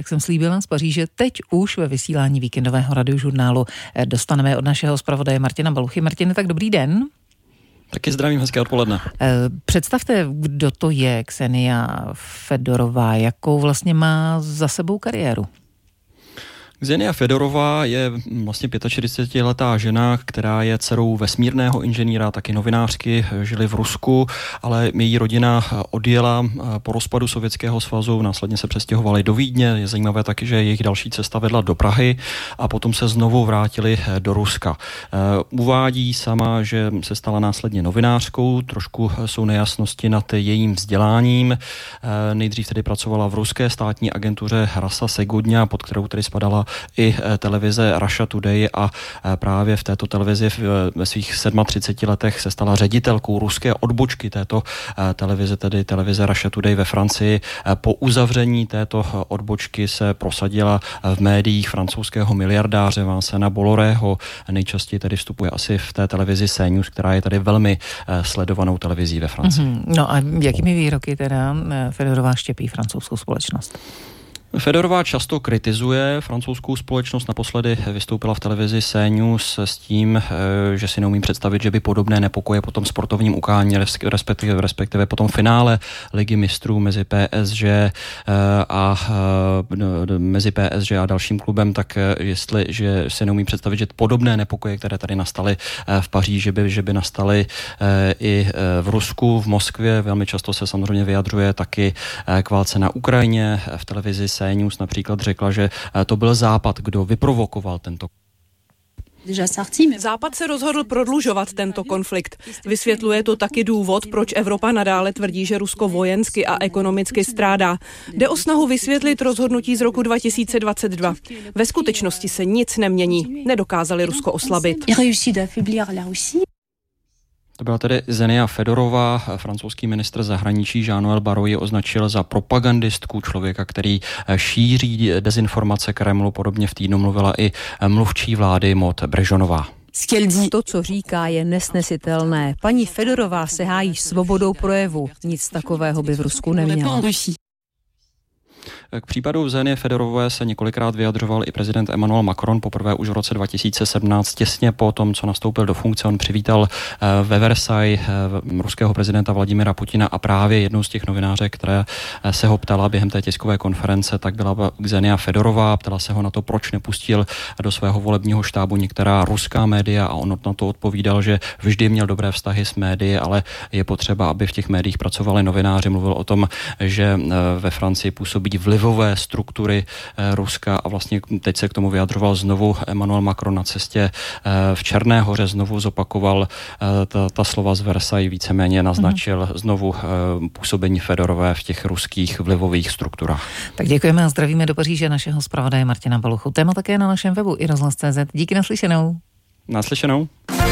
jak jsem slíbila, z Paříže, teď už ve vysílání víkendového radiožurnálu dostaneme od našeho zpravodaje Martina Baluchy. Martine, tak dobrý den. Taky zdravím, hezké odpoledne. Představte, kdo to je Ksenia Fedorová, jakou vlastně má za sebou kariéru. Ksenia Fedorová je vlastně 45letá žena, která je dcerou vesmírného inženýra, taky novinářky, žili v Rusku, ale její rodina odjela po rozpadu Sovětského svazu, následně se přestěhovali do Vídně. Je zajímavé taky, že jejich další cesta vedla do Prahy a potom se znovu vrátili do Ruska. Uvádí sama, že se stala následně novinářkou, trošku jsou nejasnosti nad jejím vzděláním. Nejdřív tedy pracovala v ruské státní agentuře Rasa Segodňa, pod kterou tedy spadala i televize Russia Today a právě v této televizi ve svých 37 letech se stala ředitelkou ruské odbočky této televize, tedy televize Russia Today ve Francii. Po uzavření této odbočky se prosadila v médiích francouzského miliardáře Vincenta Bolloreho. Nejčastěji tedy vstupuje asi v té televizi CNews, která je tady velmi sledovanou televizí ve Francii. No a jakými výroky teda Fedorová štěpí francouzskou společnost? Fedorová často kritizuje francouzskou společnost. Naposledy vystoupila v televizi CNews s tím, že si neumím představit, že by podobné nepokoje po tom sportovním utkání, respektive po tom finále Ligy mistrů mezi PSG a dalším klubem, tak že si neumím představit, že podobné nepokoje, které tady nastaly v Paříži, že by nastaly i v Rusku, v Moskvě. Velmi často se samozřejmě vyjadřuje taky k válce na Ukrajině. V televizi CNews například řekla, že to byl Západ, kdo vyprovokoval tento. Západ se rozhodl prodlužovat tento konflikt. Vysvětluje to taky důvod, proč Evropa nadále tvrdí, že Rusko vojensky a ekonomicky strádá. Jde o snahu vysvětlit rozhodnutí z roku 2022. Ve skutečnosti se nic nemění. Nedokázali Rusko oslabit. To byla tedy Ksenia Fedorová. Francouzský ministr zahraničí Jean-Noël Barrot ji označil za propagandistku, člověka, který šíří dezinformace Kremlu. Podobně v týdnu mluvila i mluvčí vlády Maud Brežonová. To, co říká, je nesnesitelné. Paní Fedorová se hájí svobodou projevu. Nic takového by v Rusku neměla. K případu Ksenie Fedorové se několikrát vyjadřoval i prezident Emmanuel Macron, poprvé už v roce 2017, těsně po tom, co nastoupil do funkce. On přivítal ve Versailles ruského prezidenta Vladimira Putina a právě jednou z těch novinářek, které se ho ptala během té tiskové konference, tak byla Ksenia Fedorová. Ptala se ho na to, proč nepustil do svého volebního štábu některá ruská média a on na to odpovídal, že vždy měl dobré vztahy s médii, ale je potřeba, aby v těch médiích pracovali novináři. Mluvil o tom, že ve Francii působí vlivové struktury Ruska a vlastně teď se k tomu vyjadřoval znovu Emmanuel Macron na cestě v Černé Hoře, znovu zopakoval ta slova z Versailles, víceméně naznačil znovu působení Fedorové v těch ruských vlivových strukturách. Tak děkujeme a zdravíme do Paříže našeho zpravodaje Martina Baluchu. Téma také na našem webu i rozhlas.cz. Díky, naslyšenou. Naslyšenou.